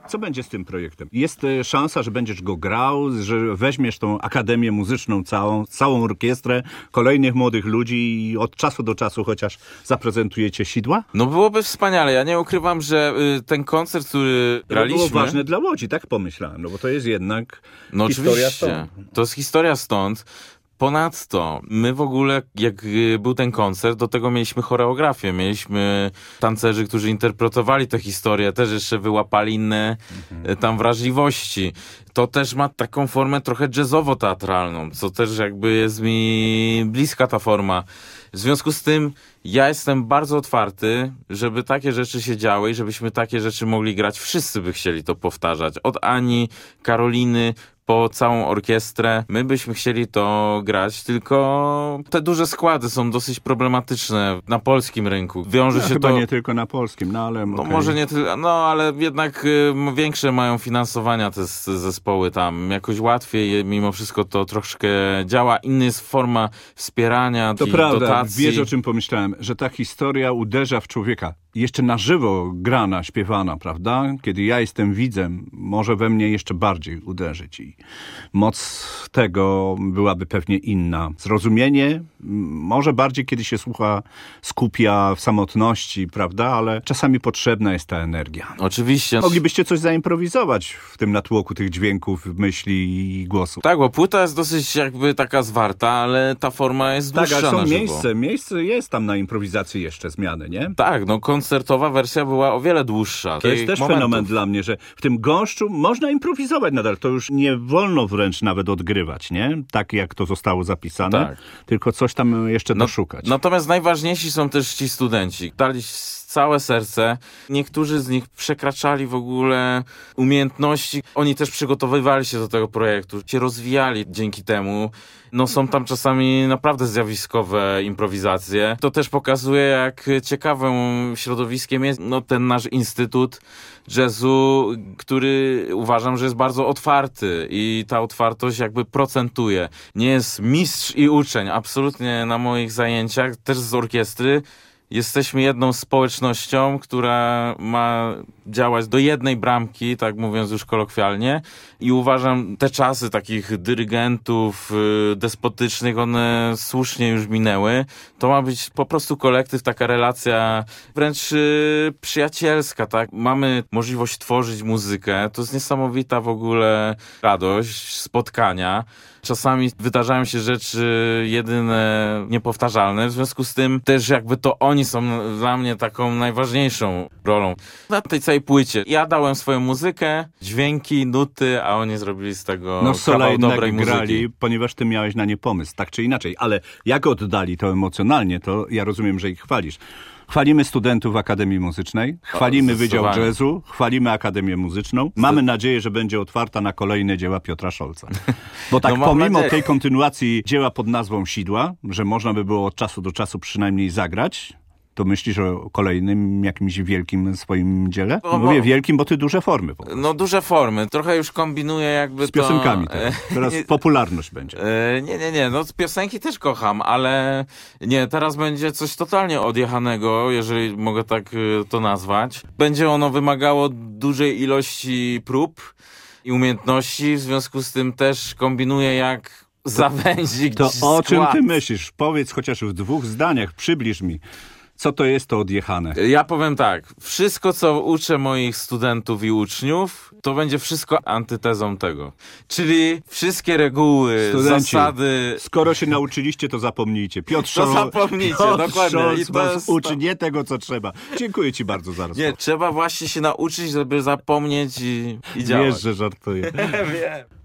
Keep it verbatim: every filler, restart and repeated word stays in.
Co będzie z tym projektem? Jest e, szansa, że będziesz go grał, że weźmiesz tą Akademię Muzyczną całą, całą orkiestrę, kolejnych młodych ludzi i od czasu do czasu chociaż zaprezentujecie Sidła? No byłoby wspaniale. Ja nie ukrywam, że y, ten koncert, który To graliśmy... było ważne dla Łodzi, tak pomyślałem, no bo to jest jednak No historia oczywiście. stąd. To jest historia stąd. Ponadto, my w ogóle, jak był ten koncert, do tego mieliśmy choreografię, mieliśmy tancerzy, którzy interpretowali tę historię, też jeszcze wyłapali inne mhm. tam wrażliwości. To też ma taką formę trochę jazzowo-teatralną, co też jakby jest mi bliska ta forma. W związku z tym ja jestem bardzo otwarty, żeby takie rzeczy się działy i żebyśmy takie rzeczy mogli grać. Wszyscy by chcieli to powtarzać. Od Ani, Karoliny, po całą orkiestrę. My byśmy chcieli to grać, tylko te duże składy są dosyć problematyczne na polskim rynku. Wiąże No, się chyba to... nie tylko na polskim, no ale... No okay. może nie tylko, no ale jednak y, większe mają finansowania te z, zespoły tam. Jakoś łatwiej mimo wszystko to troszkę działa. Inna jest forma wspierania, To i prawda, dotacji. wiesz o czym pomyślałem, że ta historia uderza w człowieka. Jeszcze na żywo grana, śpiewana, prawda? Kiedy ja jestem widzem, może we mnie jeszcze bardziej uderzyć i moc tego byłaby pewnie inna. Zrozumienie może bardziej, kiedy się słucha, skupia w samotności, prawda? Ale czasami potrzebna jest ta energia. Oczywiście. Moglibyście coś zaimprowizować w tym natłoku tych dźwięków, myśli i głosów. Tak, bo płyta jest dosyć jakby taka zwarta, ale ta forma jest dłuższa Tak, ale są na żywo. miejsce, miejsce jest tam na improwizację jeszcze zmiany, nie? Tak, no koncertowa wersja była o wiele dłuższa. To jest też momentów. fenomen dla mnie, że w tym gąszczu można improwizować nadal. To już nie wolno wręcz nawet odgrywać, nie? Tak jak to zostało zapisane, Tak. tylko coś tam jeszcze No, doszukać. Natomiast najważniejsi są też ci studenci. Dali całe serce. Niektórzy z nich przekraczali w ogóle umiejętności. Oni też przygotowywali się do tego projektu, się rozwijali dzięki temu. No są tam czasami naprawdę zjawiskowe improwizacje. To też pokazuje, jak ciekawym środowiskiem jest no, ten nasz Instytut Jazzu, który uważam, że jest bardzo otwarty i ta otwartość jakby procentuje. Nie jest mistrz i uczeń. Absolutnie na moich zajęciach, też z orkiestry, jesteśmy jedną społecznością, która ma działać do jednej bramki, tak mówiąc już kolokwialnie, i uważam te czasy takich dyrygentów y, despotycznych, one słusznie już minęły. To ma być po prostu kolektyw, taka relacja wręcz y, przyjacielska, tak? Mamy możliwość tworzyć muzykę, to jest niesamowita w ogóle radość spotkania. Czasami wydarzają się rzeczy jedyne, niepowtarzalne, w związku z tym też jakby to oni są dla mnie taką najważniejszą rolą. Na tej całej płycie ja dałem swoją muzykę, dźwięki, nuty, a oni zrobili z tego no sola kawał jednak dobrej grali, muzyki. ponieważ ty miałeś na nie pomysł, tak czy inaczej. Ale jak oddali to emocjonalnie, to ja rozumiem, że ich chwalisz. Chwalimy studentów Akademii Muzycznej, chwalimy Wydział Jazzu, chwalimy Akademię Muzyczną. Mamy nadzieję, że będzie otwarta na kolejne dzieła Piotra Szolca. Bo tak no pomimo nadzieję. tej kontynuacji dzieła pod nazwą Sidła, że można by było od czasu do czasu przynajmniej zagrać, to myślisz o kolejnym jakimś wielkim swoim dziele? No, Mówię bo... wielkim, bo ty duże formy. Po no duże formy. Trochę już kombinuję jakby Z piosenkami to... teraz. Teraz popularność będzie. E, nie, nie, nie. No piosenki też kocham, ale nie, teraz będzie coś totalnie odjechanego, jeżeli mogę tak y, to nazwać. Będzie ono wymagało dużej ilości prób i umiejętności, w związku z tym też kombinuję jak zawęzić To skład. o czym ty myślisz? Powiedz chociaż w dwóch zdaniach, przybliż mi. Co to jest to odjechane? Ja powiem tak, wszystko co uczę moich studentów i uczniów, to będzie wszystko antytezą tego. Czyli wszystkie reguły, Studenci, zasady... skoro się nauczyliście, to zapomnijcie. Piotr To Szol, zapomnijcie, Piotr dokładnie. Scholz I to was jest uczy to- nie tego, co trzeba. Dziękuję ci bardzo za rozmowę. Nie, trzeba właśnie się nauczyć, żeby zapomnieć i, i działać. Wiesz, że żartuję. Wiem.